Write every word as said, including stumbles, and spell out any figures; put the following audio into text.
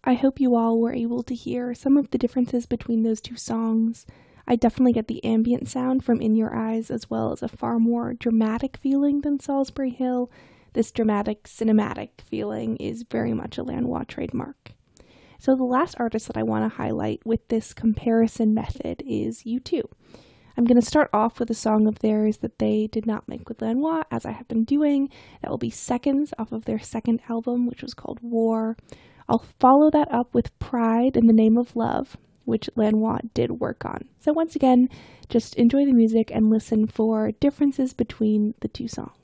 I hope you all were able to hear some of the differences between those two songs. I definitely get the ambient sound from In Your Eyes, as well as a far more dramatic feeling than Salisbury Hill. This dramatic, cinematic feeling is very much a Lanois trademark. So the last artist that I want to highlight with this comparison method is U two. I'm going to start off with a song of theirs that they did not make with Lanois, as I have been doing. That will be Seconds off of their second album, which was called War. I'll follow that up with Pride in the Name of Love, which Lanois did work on. So once again, just enjoy the music and listen for differences between the two songs.